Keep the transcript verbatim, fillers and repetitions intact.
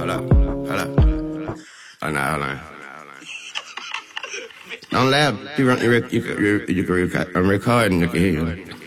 Hold up, hold up. Oh, no, hold on. Don't laugh. You, run, you, you, you, you, you, I'm recording. You can hear you.